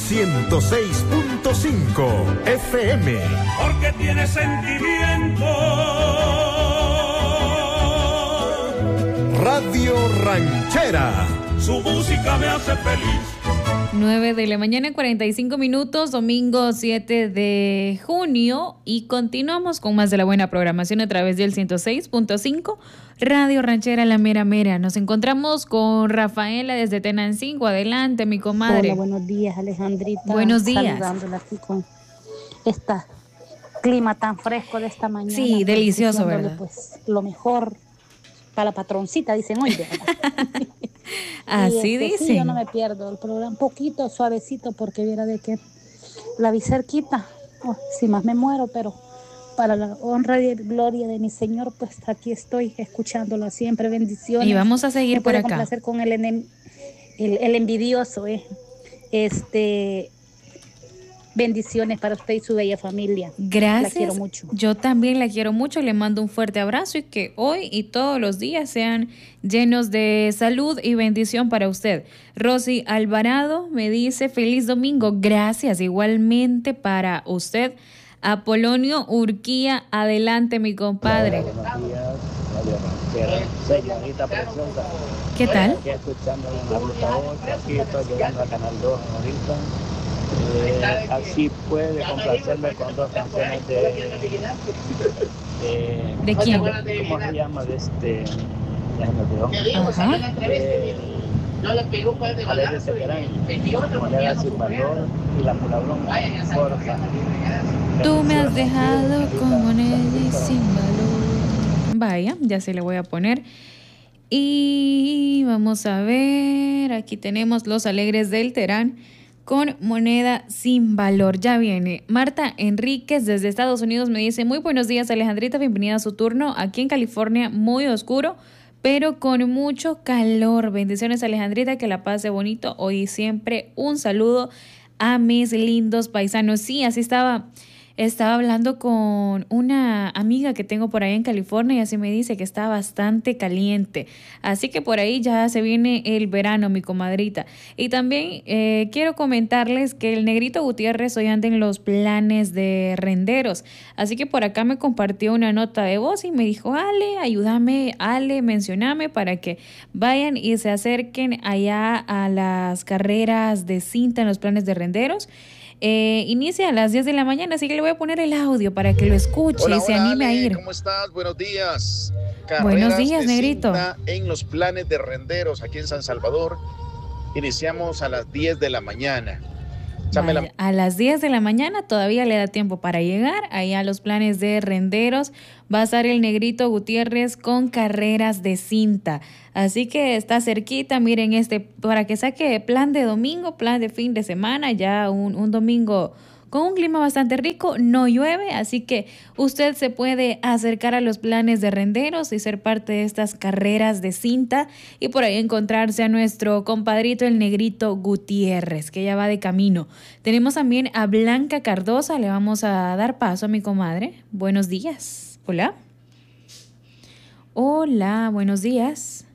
106.5 FM. Porque tiene sentimiento. Radio Ranchera. Su música me hace feliz. 9 de la mañana, 45 minutos, domingo 7 de junio, y continuamos con más de la buena programación a través del 106.5 Radio Ranchera, la mera mera. Nos encontramos con Rafaela desde Tenancingo. Adelante, mi comadre. Hola, buenos días, Alejandrita. Buenos días. Saludándola aquí con este clima tan fresco de esta mañana. Sí, pues, delicioso, ¿verdad? Pues lo mejor para la patroncita, dicen hoy, ¿verdad? Así dicen. Sí, yo no me pierdo el programa, un poquito suavecito, porque viera de que la vi cerquita. Si más me muero, pero para la honra y gloria de mi Señor, pues aquí estoy escuchándola siempre. Bendiciones. Y vamos a seguir por acá. Me puede complacer con el envidioso, bendiciones para usted y su bella familia. Gracias. La quiero mucho. Yo también la quiero mucho. Le mando un fuerte abrazo y que hoy y todos los días sean llenos de salud y bendición para usted. Rosy Alvarado me dice feliz domingo. Gracias. Igualmente para usted. Apolonio Urquía, adelante, mi compadre. Buenos días, señorita preciosa. ¿Qué tal? Aquí escuchando en la ruta 8, aquí estoy llegando a Canal 2 ahorita. Así puede complacerme con dos canciones ¿De quién? ¿Cómo se llama? De este... Ya se me olvidó. Ajá. Alegre Sequerán, Moneda Sin Valor y La Pulabrón. Porfa. Tú me has dejado con moneda sin valor. Vaya, ya se le voy a poner. Y vamos a ver, aquí tenemos Los Alegres del Terán con Moneda Sin Valor. Ya viene. Marta Enríquez desde Estados Unidos me dice, muy buenos días, Alejandrita, bienvenida a su turno. Aquí en California, muy oscuro, pero con mucho calor. Bendiciones, Alejandrita, que la pase bonito hoy y siempre. Un saludo a mis lindos paisanos. Sí, así estaba hablando con una amiga que tengo por ahí en California y así me dice que está bastante caliente. Así que por ahí ya se viene el verano, mi comadrita. Y también quiero comentarles que el Negrito Gutiérrez hoy anda en los planes de renderos. Así que por acá me compartió una nota de voz y me dijo, Ale, ayúdame, Ale, mencioname para que vayan y se acerquen allá a las carreras de cinta en los planes de renderos. Inicia a las 10 de la mañana, así que le voy a poner el audio para que lo escuche y se anime a ir. ¿Cómo estás? Buenos días. Buenos días, Negrito. En los planes de renderos aquí en San Salvador. Iniciamos a las 10 de la mañana. Vale, a las 10 de la mañana todavía le da tiempo para llegar ahí a los planes de renderos. Va a estar el Negrito Gutiérrez con carreras de cinta. Así que está cerquita, miren para que saque plan de domingo, plan de fin de semana, ya un domingo con un clima bastante rico, no llueve, así que usted se puede acercar a los planes de renderos y ser parte de estas carreras de cinta y por ahí encontrarse a nuestro compadrito el Negrito Gutiérrez, que ya va de camino. Tenemos también a Blanca Cardosa, le vamos a dar paso a mi comadre. Buenos días. Hola. Hola, buenos días.